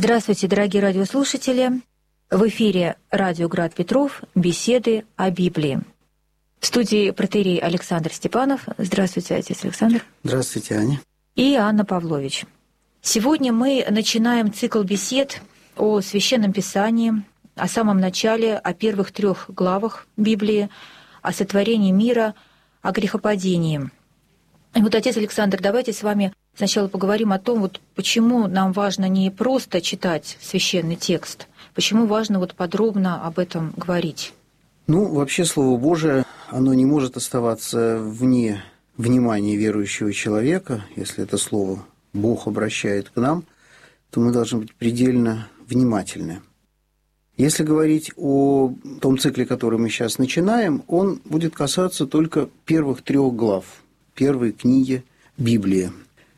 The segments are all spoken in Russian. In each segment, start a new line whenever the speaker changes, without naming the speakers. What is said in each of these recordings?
Здравствуйте, дорогие радиослушатели! В эфире радио «Град Петров. Беседы о Библии». В студии протоиерей Александр Степанов. Здравствуйте, отец Александр.
Здравствуйте, Аня.
И Анна Павлович. Сегодня мы начинаем цикл бесед о Священном Писании, о самом начале, о первых 3 главах Библии, о сотворении мира, о грехопадении. И вот, отец Александр, давайте с вами сначала поговорим о том, почему нам важно не просто читать священный текст, почему важно подробно об этом говорить.
Вообще, Слово Божие, оно не может оставаться вне внимания верующего человека. Если это Слово Бог обращает к нам, то мы должны быть предельно внимательны. Если говорить о том цикле, который мы сейчас начинаем, он будет касаться только первых 3 глав первой книги Библии.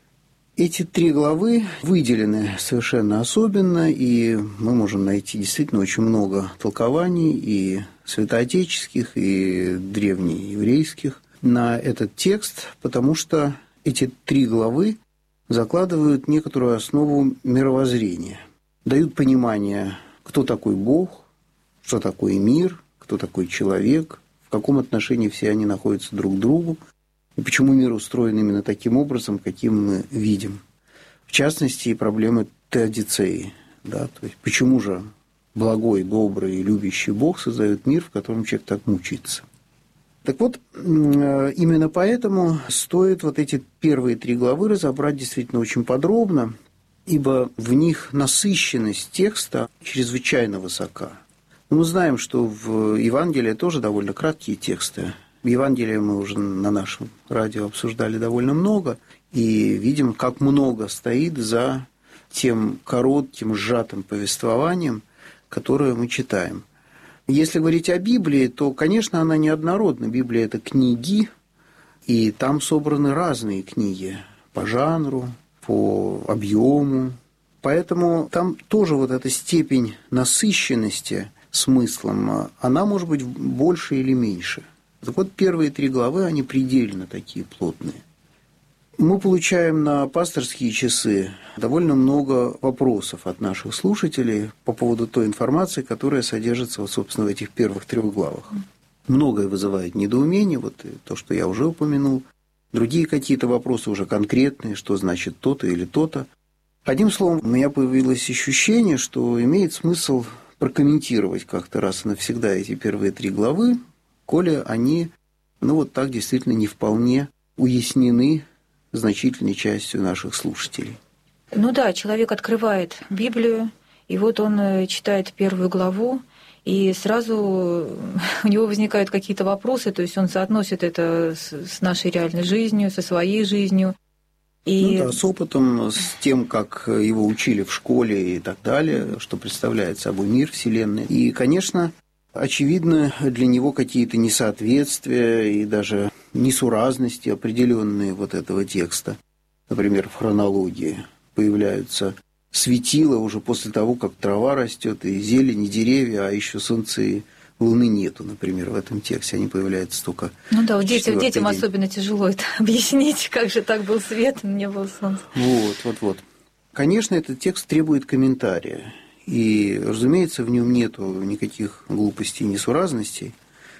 Эти 3 главы выделены совершенно особенно, и мы можем найти действительно очень много толкований и святоотеческих, и древнееврейских на этот текст, потому что эти 3 главы закладывают некоторую основу мировоззрения, дают понимание, кто такой Бог, что такое мир, кто такой человек, в каком отношении все они находятся друг к другу, и почему мир устроен именно таким образом, каким мы видим. В частности, и проблемы теодицеи. То есть, почему же благой, добрый и любящий Бог создает мир, в котором человек так мучится. Так вот, именно поэтому стоит эти первые 3 главы разобрать действительно очень подробно, ибо в них насыщенность текста чрезвычайно высока. Мы знаем, что в Евангелии тоже довольно краткие тексты. Евангелие мы уже на нашем радио обсуждали довольно много, и видим, как много стоит за тем коротким, сжатым повествованием, которое мы читаем. Если говорить о Библии, то, конечно, она неоднородна. Библия – это книги, и там собраны разные книги по жанру, по объему. Поэтому там тоже эта степень насыщенности смыслом, она может быть больше или меньше. Так вот, первые 3 главы, они предельно такие плотные. Мы получаем на пасторские часы довольно много вопросов от наших слушателей по поводу той информации, которая содержится, собственно, в этих первых 3 главах. Многое вызывает недоумение, то, что я уже упомянул. Другие какие-то вопросы уже конкретные, что значит то-то или то-то. Одним словом, у меня появилось ощущение, что имеет смысл прокомментировать как-то раз и навсегда эти первые 3 главы, коли они, так действительно не вполне уяснены значительной частью наших слушателей.
Человек открывает Библию, и он читает 1 главу, и сразу у него возникают какие-то вопросы, то есть он соотносит это с нашей реальной жизнью, со своей жизнью. И...
с опытом, с тем, как его учили в школе и так далее, что представляет собой мир, Вселенная. И, конечно, очевидно для него какие-то несоответствия и даже несуразности определенные этого текста. Например, в хронологии появляются светила уже после того, как трава растет, и зелень, и деревья, а еще солнца и луны нету, например, в этом тексте. Они появляются только
детям особенно тяжело это объяснить, как же так был свет, не было солнца.
Вот. Конечно, этот текст требует комментария. И, разумеется, в нем нету никаких глупостей и несуразностей,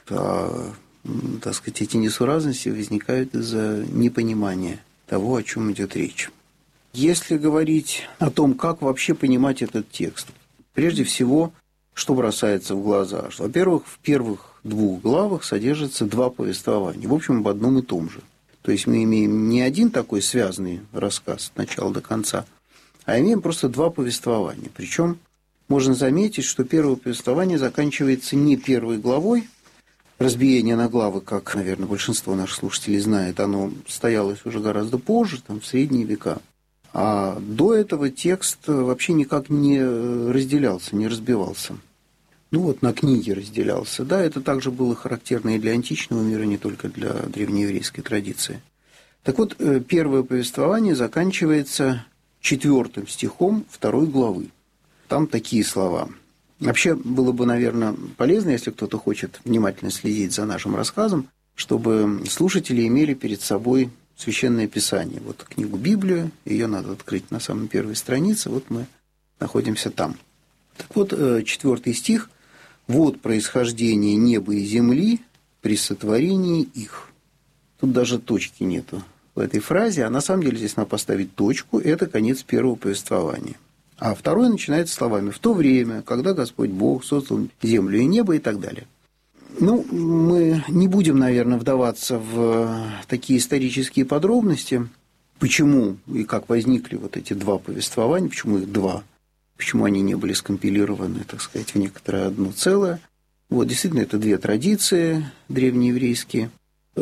эти несуразности возникают из-за непонимания того, о чем идет речь. Если говорить о том, как вообще понимать этот текст, прежде всего, что бросается в глаза? Во-первых, в первых 2 главах содержится 2 повествования, в общем, об одном и том же. То есть мы имеем не один такой связанный рассказ от начала до конца, а имеем просто 2 повествования. Причем можно заметить, что первое повествование заканчивается не 1 главой. Разбиение на главы, как, наверное, большинство наших слушателей знает, оно состоялось уже гораздо позже, в средние века. А до этого текст вообще никак не разделялся, не разбивался. На книги разделялся. Это также было характерно и для античного мира, не только для древнееврейской традиции. Так вот, первое повествование заканчивается 4 стихом 2 главы. Там такие слова. Вообще, было бы, наверное, полезно, если кто-то хочет внимательно следить за нашим рассказом, чтобы слушатели имели перед собой Священное Писание. Книгу Библию, ее надо открыть на самой первой странице. Мы находимся там. Так вот, 4 стих. «Вот происхождение неба и земли при сотворении их». Тут даже точки нету в этой фразе, а на самом деле здесь надо поставить точку, это конец первого повествования. А второе начинается словами «в то время, когда Господь Бог создал землю и небо» и так далее. Ну, мы не будем, наверное, вдаваться в такие исторические подробности, почему и как возникли вот эти два повествования, почему их два, почему они не были скомпилированы, так сказать, в некоторое одно целое. Вот, действительно, это две традиции древнееврейские.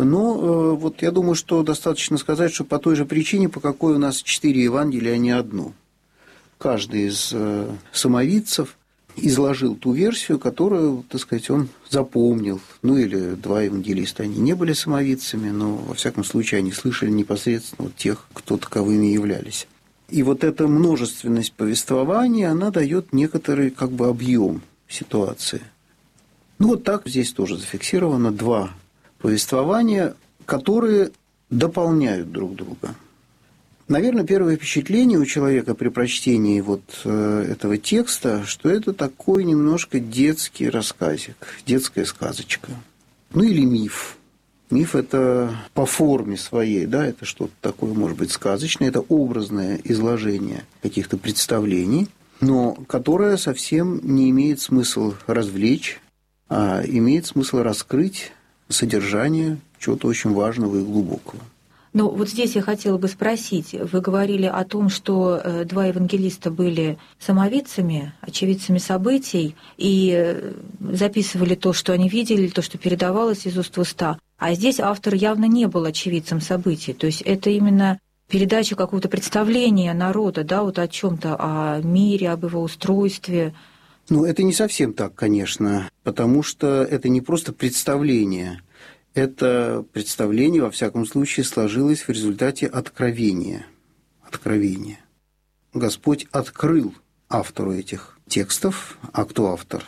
Но вот я думаю, что достаточно сказать, что по той же причине, по какой у нас 4 Евангелия, а не одно. Каждый из самовидцев изложил ту версию, которую, так сказать, он запомнил. Ну, или 2 евангелиста, они не были самовидцами, но, во всяком случае, они слышали непосредственно тех, кто таковыми являлись. И вот эта множественность повествования, она дает некоторый как бы объем ситуации. Ну, вот так здесь тоже зафиксировано 2 повествования, которые дополняют друг друга. Наверное, первое впечатление у человека при прочтении вот этого текста, что это такой немножко детский рассказик, детская сказочка. Ну, или миф. Миф – это по форме своей, да, это что-то такое, может быть, сказочное, это образное изложение каких-то представлений, но которое совсем не имеет смысла развлечь, а имеет смысл раскрыть содержание чего-то очень важного и глубокого.
Ну, вот здесь я хотела бы спросить. Вы говорили о том, что 2 евангелиста были самовидцами, очевидцами событий, и записывали то, что они видели, то, что передавалось из уст в уста. А здесь автор явно не был очевидцем событий. То есть это именно передача какого-то представления народа, да, вот о чем-то, о мире, об его устройстве.
Ну, это не совсем так, конечно, потому что это не просто представление. Это представление, во всяком случае, сложилось в результате откровения. Откровения. Господь открыл автору этих текстов. А кто автор?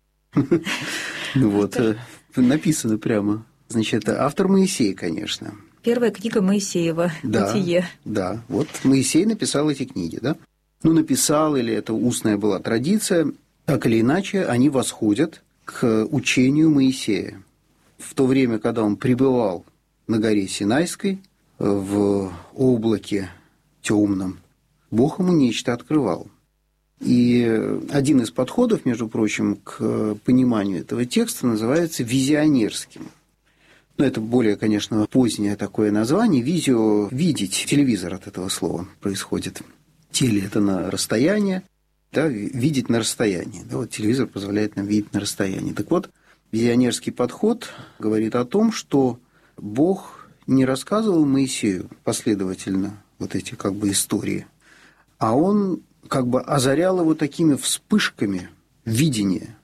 Вот, написано прямо. Значит, автор Моисей, конечно.
Первая книга Моисеева, «Бытие».
Да, вот Моисей написал эти книги, да? Ну, написал, или это устная была традиция, так или иначе, они восходят к учению Моисея. В то время, когда он пребывал на горе Синайской, в облаке темном, Бог ему нечто открывал. И один из подходов, между прочим, к пониманию этого текста называется визионерским. Но это более, конечно, позднее такое название. Визио – видеть, телевизор от этого слова происходит. Теле – это на расстояние, да, видеть на расстоянии. Да, вот телевизор позволяет нам видеть на расстоянии. Так вот, визионерский подход говорит о том, что Бог не рассказывал Моисею последовательно вот эти как бы истории, а он как бы озарял его такими вспышками видения.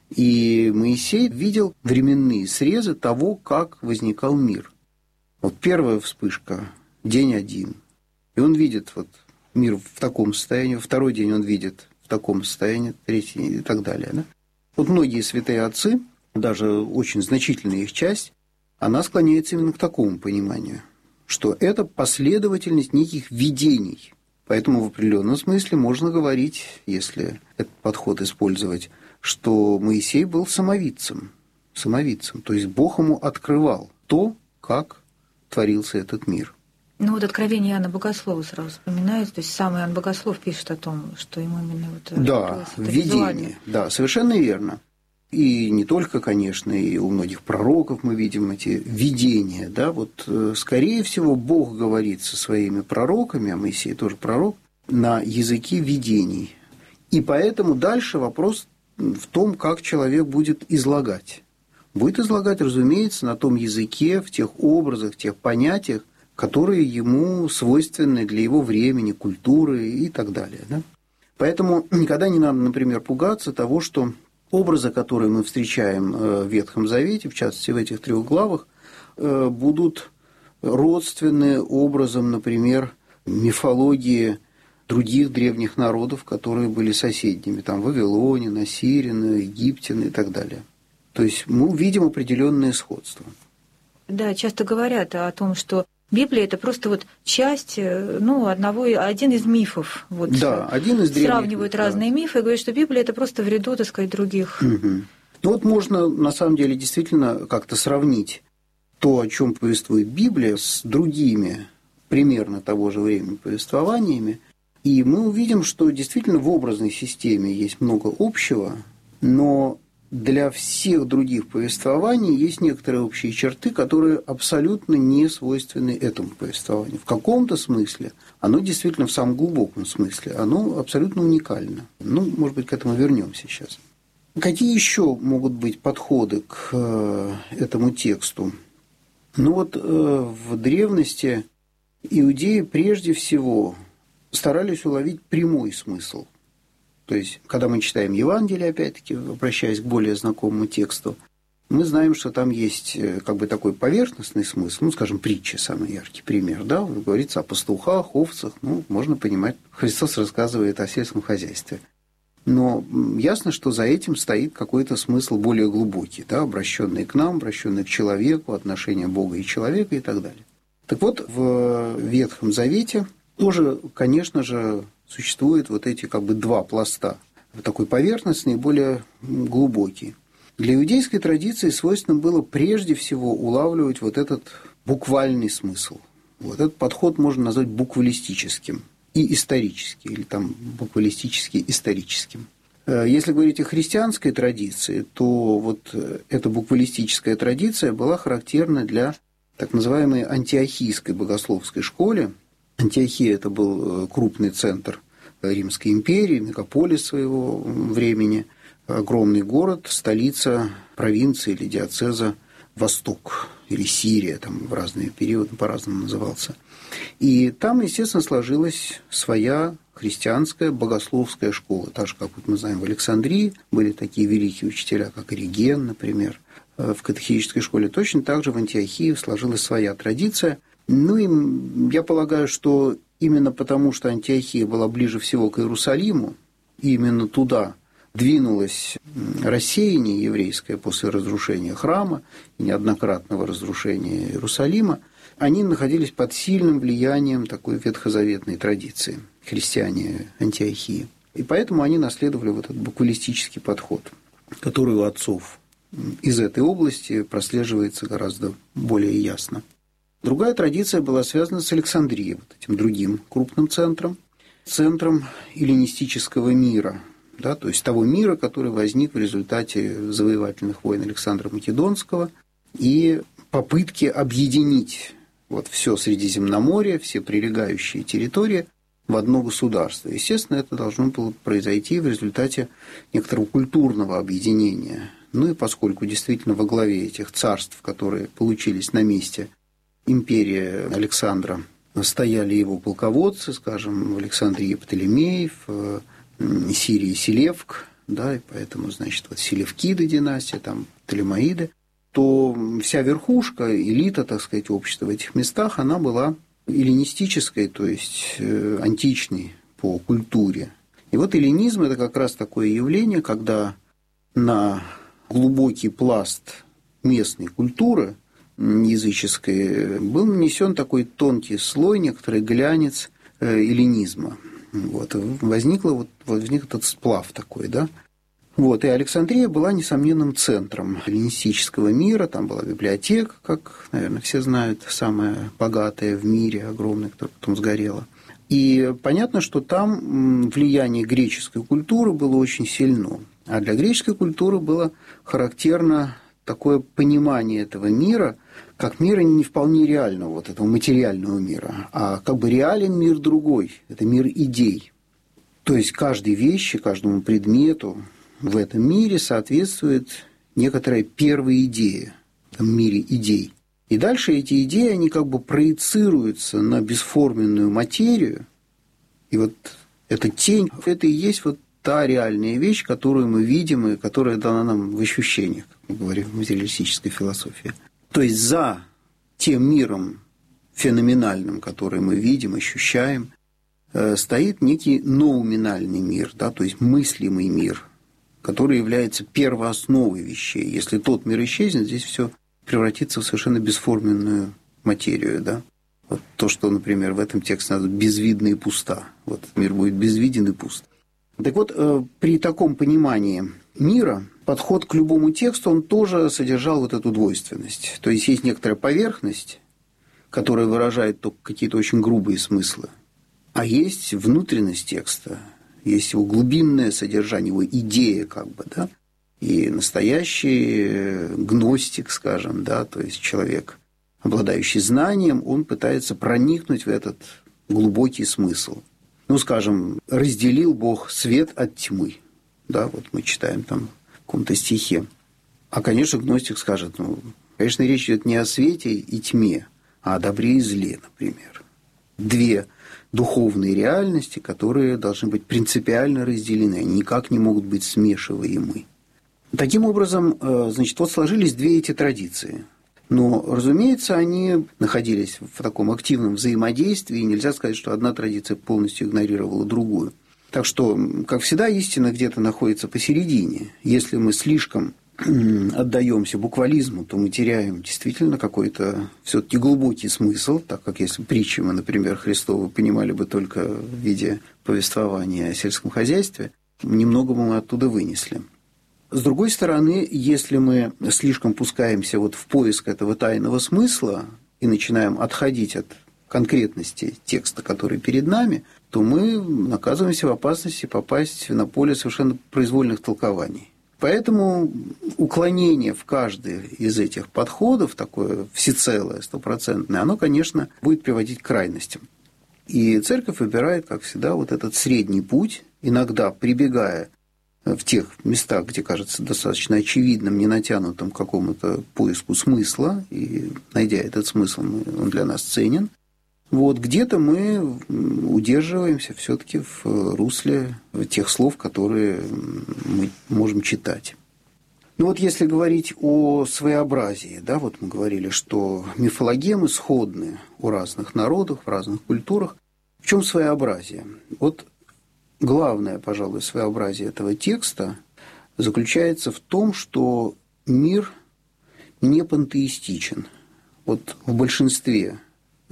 И Моисей видел временные срезы того, как возникал мир. Вот первая вспышка – день 1. И он видит вот мир в таком состоянии, второй день он видит в таком состоянии, третий и так далее. Да? Вот многие святые отцы, даже очень значительная их часть, она склоняется именно к такому пониманию, что это последовательность неких видений. Поэтому в определенном смысле можно говорить, если этот подход использовать, что Моисей был самовидцем, то есть Бог ему открывал то, как творился этот мир.
Ну вот откровение Иоанна Богослова сразу вспоминается, то есть сам Иоанн Богослов пишет о том, что ему именно вот
да, видение, да, совершенно верно. И не только, конечно, и у многих пророков мы видим эти видения, да, вот скорее всего Бог говорит со своими пророками, а Моисей тоже пророк, на языке видений. И поэтому дальше вопрос в том, как человек будет излагать. Будет излагать, разумеется, на том языке, в тех образах, тех понятиях, которые ему свойственны для его времени, культуры и так далее. Да? Поэтому никогда не надо, например, пугаться того, что образы, которые мы встречаем в Ветхом Завете, в частности, в этих 3 главах, будут родственны образом, например, мифологии других древних народов, которые были соседними, там, вавилоняне, ассиряне, египтяне и так далее. То есть мы увидим определенное сходство.
Да, часто говорят о том, что Библия – это просто вот часть, один из мифов. Вот,
да, один из древних.
Сравнивают разные мифы и говорят, что Библия – это просто в ряду, так сказать, других.
Ну вот можно, на самом деле, действительно как-то сравнить то, о чем повествует Библия, с другими примерно того же времени повествованиями, и мы увидим, что действительно в образной системе есть много общего, но для всех других повествований есть некоторые общие черты, которые абсолютно не свойственны этому повествованию. В каком-то смысле оно действительно, в самом глубоком смысле, оно абсолютно уникально. Может быть, к этому вернемся сейчас. Какие еще могут быть подходы к этому тексту? В древности иудеи прежде всего старались уловить прямой смысл. То есть, когда мы читаем Евангелие, опять-таки, обращаясь к более знакомому тексту, мы знаем, что там есть такой поверхностный смысл, скажем, притча, самый яркий пример, да, говорится о пастухах, овцах, можно понимать, Христос рассказывает о сельском хозяйстве. Но ясно, что за этим стоит какой-то смысл более глубокий, да, обращенный к нам, обращенный к человеку, отношения Бога и человека и так далее. Так вот, в Ветхом Завете тоже, конечно же, существуют вот эти два пласта, такой поверхностный и более глубокий. Для иудейской традиции свойственно было прежде всего улавливать вот этот буквальный смысл. Вот этот подход можно назвать буквалистическим и историческим, или буквалистически-историческим. Если говорить о христианской традиции, то вот эта буквалистическая традиция была характерна для так называемой антиохийской богословской школы. Антиохия – это был крупный центр Римской империи, мегаполис своего времени, огромный город, столица провинции или диоцеза Восток или Сирия, там в разные периоды по-разному назывался. И там, естественно, сложилась своя христианская богословская школа, так же, как мы знаем в Александрии, были такие великие учителя, как Ориген, например, в катехизической школе. Точно так же в Антиохии сложилась своя традиция. И я полагаю, что именно потому, что Антиохия была ближе всего к Иерусалиму, и именно туда двинулось рассеяние еврейское после разрушения храма и неоднократного разрушения Иерусалима, они находились под сильным влиянием такой ветхозаветной традиции, христиане Антиохии. И поэтому они наследовали вот этот буквалистический подход, который у отцов из этой области прослеживается гораздо более ясно. Другая традиция была связана с Александрией, вот этим другим крупным центром эллинистического мира, да, то есть того мира, который возник в результате завоевательных войн Александра Македонского и попытки объединить все Средиземноморье, все прилегающие территории в одно государство. Естественно, это должно было произойти в результате некоторого культурного объединения. И поскольку действительно во главе этих царств, которые получились на месте империи Александра, стояли его полководцы, скажем, в Александрии Птолемей, в Сирии Селевк, да, и поэтому, Селевкиды династия, там Птолемаиды, то вся верхушка, элита, так сказать, общества в этих местах, она была эллинистической, то есть античной по культуре. И вот эллинизм – это как раз такое явление, когда на глубокий пласт местной культуры языческой был нанесен такой тонкий слой, некоторый глянец эллинизма. Возник этот сплав такой, да. И Александрия была несомненным центром эллинистического мира, там была библиотека, как, наверное, все знают, самая богатая в мире, огромная, которая потом сгорела. И понятно, что там влияние греческой культуры было очень сильно, а для греческой культуры было характерно такое понимание этого мира, как мира не вполне реального, этого материального мира, а реален мир другой, это мир идей. То есть каждой вещи, каждому предмету в этом мире соответствует некоторая первая идея в этом мире идей. И дальше эти идеи, они проецируются на бесформенную материю, и эта тень, это и есть та реальная вещь, которую мы видим и которая дана нам в ощущениях, как мы говорим в материалистической философии. То есть за тем миром феноменальным, который мы видим, ощущаем, стоит некий ноуминальный мир, да, то есть мыслимый мир, который является первоосновой вещей. Если тот мир исчезнет, здесь все превратится в совершенно бесформенную материю, да. Вот то, что, например, в этом тексте надо безвидна и пуста. Вот мир будет безвиден и пуст. Так вот, при таком понимании мира подход к любому тексту, он тоже содержал вот эту двойственность. То есть есть некоторая поверхность, которая выражает только какие-то очень грубые смыслы, а есть внутренность текста, есть его глубинное содержание, его идея как бы, да, и настоящий гностик, скажем, да, то есть человек, обладающий знанием, он пытается проникнуть в этот глубокий смысл. Ну, скажем, разделил Бог свет от тьмы, да, вот мы читаем там в каком-то стихе. А, конечно, гностик скажет, конечно, речь идет не о свете и тьме, а о добре и зле, например. Две духовные реальности, которые должны быть принципиально разделены, они никак не могут быть смешиваемы. Таким образом, значит, вот сложились две эти традиции. Но, разумеется, они находились в таком активном взаимодействии, и нельзя сказать, что одна традиция полностью игнорировала другую. Так что, как всегда, истина где-то находится посередине. Если мы слишком отдаемся буквализму, то мы теряем действительно какой-то все-таки глубокий смысл, так как если притчи мы, например, Христовы понимали бы только в виде повествования о сельском хозяйстве, немного бы мы оттуда вынесли. С другой стороны, если мы слишком пускаемся вот в поиск этого тайного смысла и начинаем отходить от конкретности текста, который перед нами, то мы оказываемся в опасности попасть на поле совершенно произвольных толкований. Поэтому уклонение в каждый из этих подходов, такое всецелое, стопроцентное, оно, конечно, будет приводить к крайностям. И церковь выбирает, как всегда, вот этот средний путь, иногда прибегая в тех местах, где кажется достаточно очевидным, не натянутым к какому-то поиску смысла, и найдя этот смысл, он для нас ценен. Вот где-то мы удерживаемся все-таки в русле тех слов, которые мы можем читать. Ну вот если говорить о своеобразии, да, вот мы говорили, что мифологемы сходны у разных народов, в разных культурах. В чем своеобразие? Вот главное, пожалуй, своеобразие этого текста заключается в том, что мир не пантеистичен. Вот в большинстве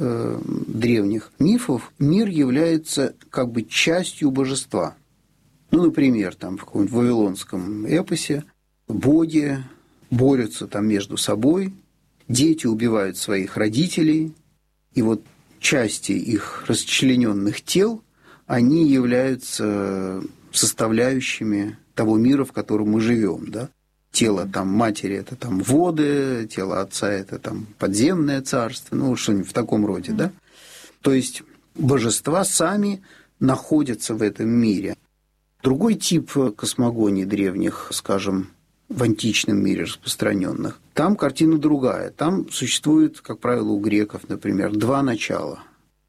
древних мифов мир является как бы частью божества. Ну, например, там в каком-нибудь вавилонском эпосе боги борются там между собой, дети убивают своих родителей, и вот части их расчлененных тел, они являются составляющими того мира, в котором мы живем, да? Тело там матери – это там воды, тело отца – это там подземное царство, ну, что-нибудь в таком роде, да? То есть божества сами находятся в этом мире. Другой тип космогонии древних, скажем, в античном мире распространенных, там картина другая. Там существует, как правило, у греков, например, два начала.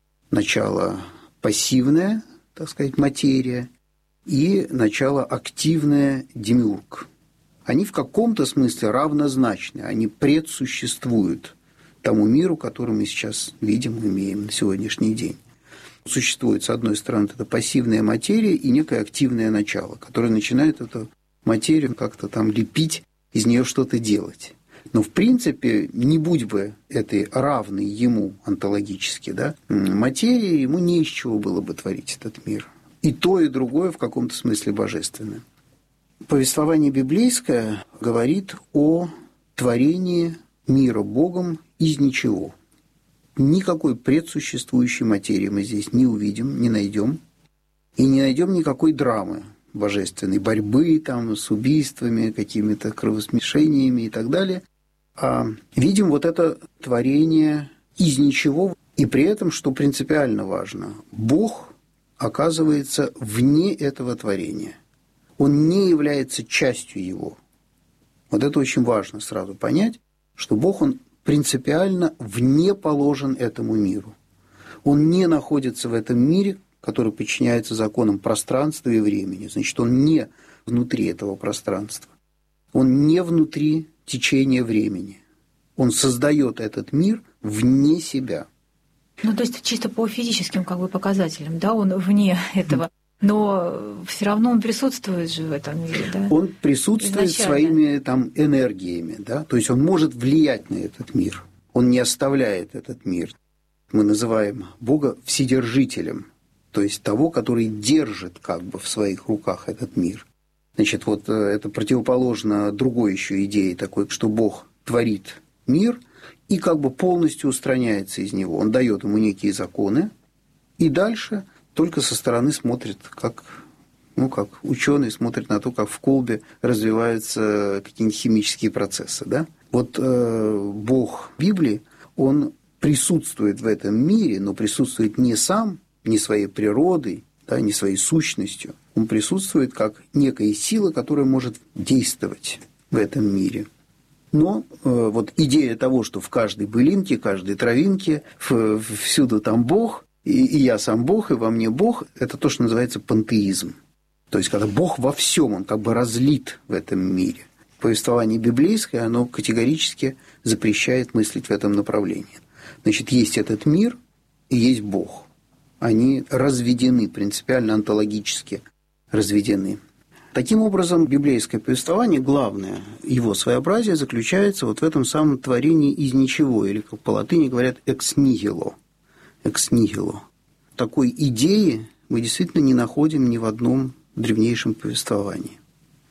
Начало пассивное, так сказать, материя, и начало активное демиург. Они в каком-то смысле равнозначны, они предсуществуют тому миру, который мы сейчас видим, имеем на сегодняшний день. Существует, с одной стороны, это пассивная материя и некое активное начало, которое начинает эту материю как-то там лепить, из нее что-то делать. Но, в принципе, не будь бы этой равной ему онтологически, да, материи, ему не из чего было бы творить этот мир. И то, и другое в каком-то смысле божественное. Повествование библейское говорит о творении мира Богом из ничего. Никакой предсуществующей материи мы здесь не увидим, не найдем. И не найдем никакой драмы божественной, борьбы там, с убийствами, какими-то кровосмешениями и так далее. А видим вот это творение из ничего. И при этом, что принципиально важно, Бог оказывается вне этого творения. Он не является частью его. Вот это очень важно сразу понять, что Бог, он принципиально вне положен этому миру. Он не находится в этом мире, который подчиняется законам пространства и времени. Значит, он не внутри этого пространства. Он не внутри течения времени. Он создает этот мир вне себя.
Ну, то есть чисто по физическим как бы показателям, да, он вне этого. Но все равно он присутствует же в этом мире, да?
Он присутствует своими там энергиями, да, то есть он может влиять на этот мир, он не оставляет этот мир. Мы называем Бога вседержителем, то есть того, который держит как бы в своих руках этот мир. Значит, вот это противоположно другой еще идее такой, что Бог творит мир и как бы полностью устраняется из него. Он дает ему некие законы, и дальше только со стороны смотрит, как ученый смотрит на то, как в колбе развиваются какие-нибудь химические процессы. Да? Вот Бог Библии, он присутствует в этом мире, но присутствует не сам, не своей природой, да, не своей сущностью. Он присутствует как некая сила, которая может действовать в этом мире. Но вот идея того, что в каждой былинке, каждой травинке, всюду там Бог, и я сам Бог, и во мне Бог, это то, что называется пантеизм. То есть, когда Бог во всем, он как бы разлит в этом мире. Повествование библейское, оно категорически запрещает мыслить в этом направлении. Значит, есть этот мир и есть Бог. Они разведены, принципиально онтологически разведены. Таким образом, библейское повествование, главное его своеобразие заключается вот в этом самом творении из ничего, или, как по латыни говорят, экс нихило. Экс нихило. Такой идеи мы действительно не находим ни в одном древнейшем повествовании.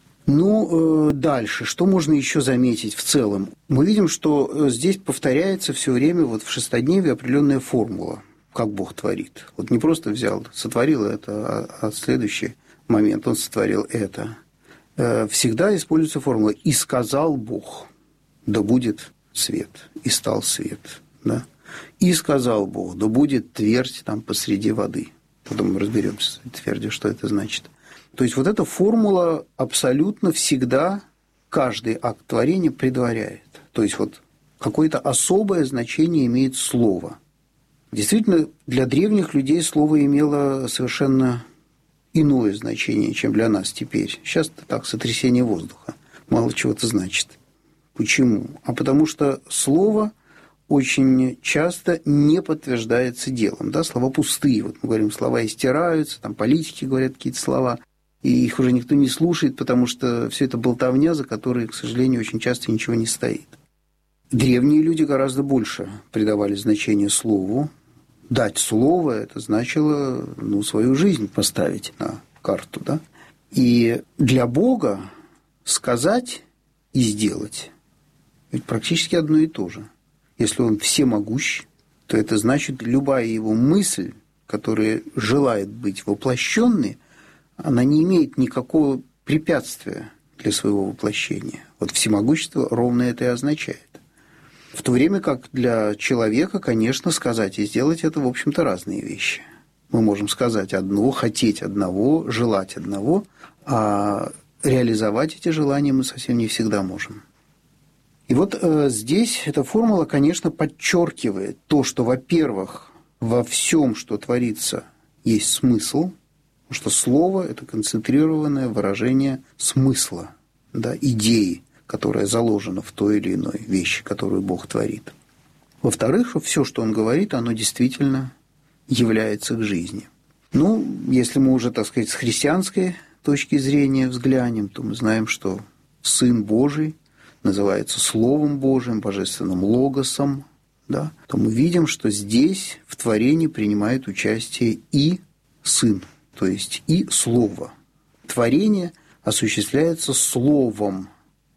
Ну, дальше, что можно еще заметить в целом? Мы видим, что здесь повторяется все время вот в шестодневе определенная формула, как Бог творит. Вот не просто взял, сотворил это, а следующий момент он сотворил это. Всегда используется формула «и сказал Бог, да будет свет, и стал свет». Да? «И сказал Бог, да будет твердь там посреди воды». Потом мы разберемся с твердью, что это значит. То есть вот эта формула абсолютно всегда каждый акт творения предваряет. То есть вот какое-то особое значение имеет слово. Действительно, для древних людей слово имело совершенно иное значение, чем для нас теперь. Сейчас это так, сотрясение воздуха. Мало чего-то значит. Почему? А потому что слово очень часто не подтверждается делом. Да? Слова пустые. Вот мы говорим, слова истираются, там политики говорят какие-то слова, и их уже никто не слушает, потому что все это болтовня, за которой, к сожалению, очень часто ничего не стоит. Древние люди гораздо больше придавали значение слову. Дать слово – это значило свою жизнь поставить на карту. Да? И для Бога сказать и сделать – ведь практически одно и то же. Если Он всемогущ, то это значит, любая его мысль, которая желает быть воплощенной, она не имеет никакого препятствия для своего воплощения. Вот всемогущество ровно это и означает. В то время как для человека, конечно, сказать и сделать – это, в общем-то, разные вещи. Мы можем сказать одно, хотеть одного, желать одного, а реализовать эти желания мы совсем не всегда можем. И вот здесь эта формула, конечно, подчеркивает то, что, во-первых, во всем, что творится, есть смысл, потому что слово – это концентрированное выражение смысла, да, идеи, которая заложена в той или иной вещи, которую Бог творит. Во-вторых, все, что Он говорит, оно действительно является к жизни. Если мы уже, так сказать, с христианской точки зрения взглянем, то мы знаем, что Сын Божий называется Словом Божиим, Божественным Логосом, да, то мы видим, что здесь в творении принимает участие и Сын, то есть и Слово. Творение осуществляется Словом.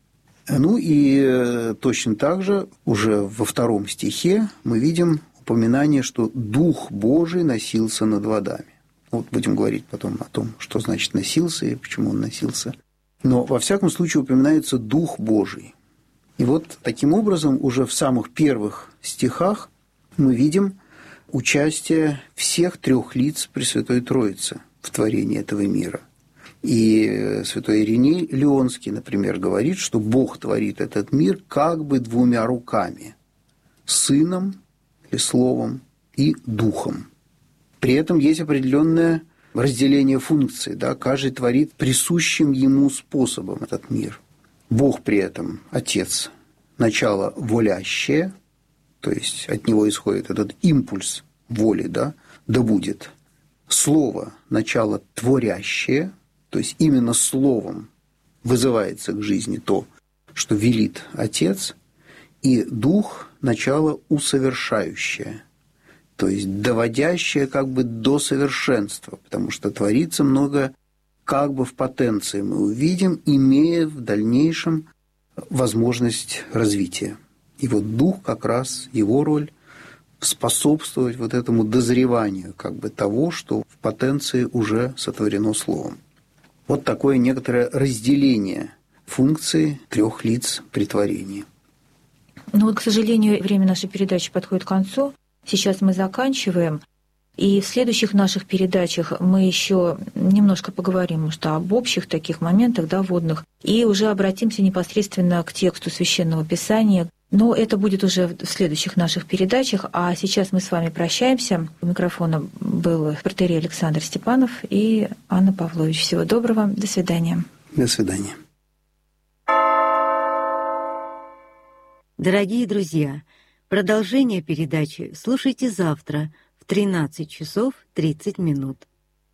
И точно так же уже во 2 стихе мы видим упоминание, что Дух Божий носился над водами. Вот будем говорить потом о том, что значит носился и почему он носился. Но во всяком случае упоминается Дух Божий. И вот таким образом уже в самых первых стихах мы видим участие всех 3 лиц Пресвятой Троицы в творении этого мира. И святой Ириней Леонский, например, говорит, что Бог творит этот мир как бы 2 руками – Сыном или Словом и Духом. При этом есть определенное разделение функций. Да? Каждый творит присущим ему способом этот мир. Бог при этом – Отец, начало волящее, то есть от него исходит этот импульс воли, да будет. Слово – начало творящее, то есть именно словом вызывается к жизни то, что велит Отец, и Дух – начало усовершающее, то есть доводящее как бы до совершенства, потому что творится много как бы в потенции, мы увидим, имея в дальнейшем возможность развития. И вот дух как раз, его роль способствовать вот этому дозреванию как бы того, что в потенции уже сотворено словом. Вот такое некоторое разделение функции трех лиц при творении.
Ну вот, к сожалению, время нашей передачи подходит к концу. Сейчас мы заканчиваем. И в следующих наших передачах мы еще немножко поговорим, может, об общих таких моментах, да, вводных, и уже обратимся непосредственно к тексту Священного Писания. Но это будет уже в следующих наших передачах. А сейчас мы с вами прощаемся. У микрофона был протоиерей Александр Степанов и Анна Павлович. Всего доброго. До свидания.
До свидания.
Дорогие друзья, продолжение передачи слушайте завтра в 13 часов 30 минут.